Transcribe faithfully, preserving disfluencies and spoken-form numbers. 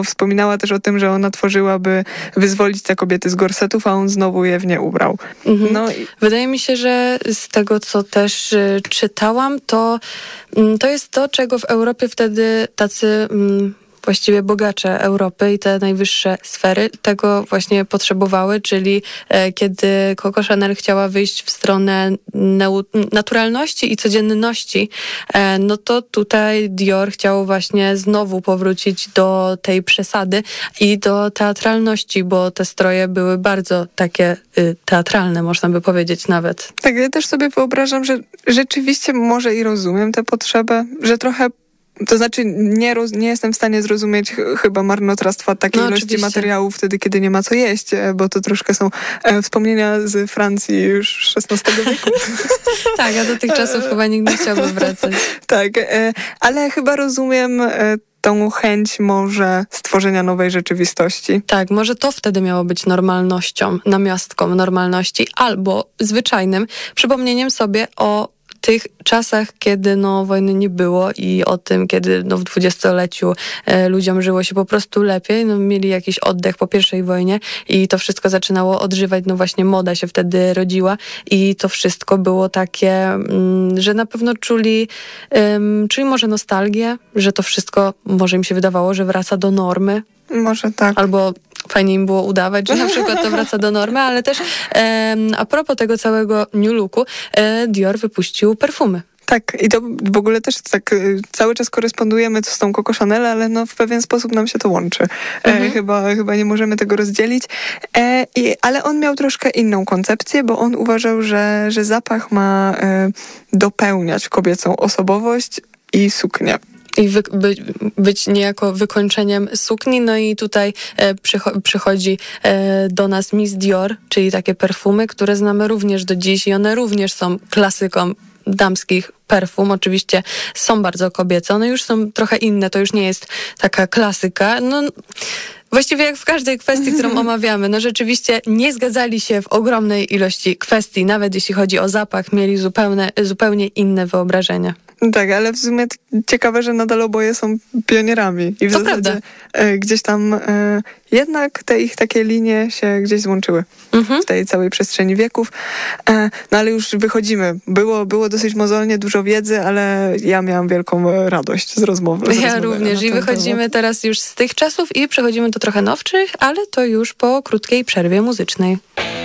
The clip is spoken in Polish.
Wspominała też o tym, że ona tworzyła, by wyzwolić te kobiety z gorsetów, a on znowu je w nie ubrał. Mhm. No i... Wydaje mi się, że z tego, co też y, czytałam, to, y, to jest to, czego w Europie wtedy tacy... Y, właściwie bogacze Europy i te najwyższe sfery tego właśnie potrzebowały, czyli e, kiedy Coco Chanel chciała wyjść w stronę neu- naturalności i codzienności, e, no to tutaj Dior chciał właśnie znowu powrócić do tej przesady i do teatralności, bo te stroje były bardzo takie y, teatralne, można by powiedzieć nawet. Tak, ja też sobie wyobrażam, że rzeczywiście może i rozumiem tę potrzebę, że trochę to znaczy nie, roz, nie jestem w stanie zrozumieć ch- chyba marnotrawstwa takiej No, ilości oczywiście. materiałów wtedy, kiedy nie ma co jeść, e, bo to troszkę są e, wspomnienia z Francji już szesnastego wieku. Tak, a do tych czasów chyba nikt nie chciałby wracać. Tak, e, ale chyba rozumiem e, tą chęć może stworzenia nowej rzeczywistości. Tak, może to wtedy miało być normalnością, namiastką normalności, albo zwyczajnym przypomnieniem sobie o tych czasach, kiedy no, wojny nie było i o tym, kiedy no, w dwudziestoleciu e, ludziom żyło się po prostu lepiej, no, mieli jakiś oddech po pierwszej wojnie i to wszystko zaczynało odżywać, no właśnie moda się wtedy rodziła i to wszystko było takie, mm, że na pewno czuli, um, czuli może nostalgię, że to wszystko może im się wydawało, że wraca do normy. Może tak. Albo fajnie im było udawać, że na przykład to wraca do normy, ale też e, a propos tego całego new looku, e, Dior wypuścił perfumy. Tak, i to w ogóle też tak y, cały czas korespondujemy z tą Coco Chanel, ale no w pewien sposób nam się to łączy. Mhm. E, chyba, chyba nie możemy tego rozdzielić. E, i, ale on miał troszkę inną koncepcję, bo on uważał, że, że zapach ma e, dopełniać kobiecą osobowość i suknię. I wy, by, być niejako wykończeniem sukni. No i tutaj e, przycho, przychodzi e, do nas Miss Dior, czyli takie perfumy, które znamy również do dziś i one również są klasyką damskich perfum. Oczywiście są bardzo kobiece. One już są trochę inne. To już nie jest taka klasyka. No... Właściwie jak w każdej kwestii, którą omawiamy, no rzeczywiście nie zgadzali się w ogromnej ilości kwestii, nawet jeśli chodzi o zapach, mieli zupełnie, zupełnie inne wyobrażenia. Tak, ale w sumie ciekawe, że nadal oboje są pionierami. I w to zasadzie prawda. E, gdzieś tam e, jednak te ich takie linie się gdzieś złączyły mhm. w tej całej przestrzeni wieków. E, no ale już wychodzimy. Było, było dosyć mozolnie, dużo wiedzy, ale ja miałam wielką radość z rozmowy. Z ja rozmowy również i wychodzimy temat. Teraz już z tych czasów i przechodzimy do trochę nowszych, ale to już po krótkiej przerwie muzycznej.